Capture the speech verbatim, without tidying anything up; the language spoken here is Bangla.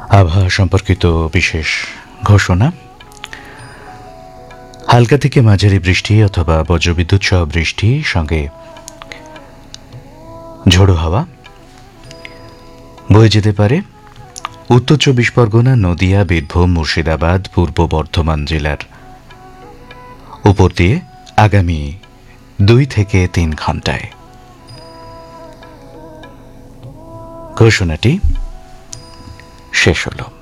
আবহাওয়া সম্পর্কিত বিশেষ ঘোষণা। হালকা থেকে মাঝারি বৃষ্টি অথবা বজ্রবিদ্যুৎ সহ বৃষ্টি, সঙ্গে ঝোড়ো হাওয়া বয়ে যেতে পারে উত্তর চব্বিশ পরগনা, নদিয়া, বীরভূম, মুর্শিদাবাদ, পূর্ব বর্ধমান জেলার উপর দিয়ে আগামী দুই থেকে তিন ঘন্টায়। ঘোষণাটি শেষ হলো।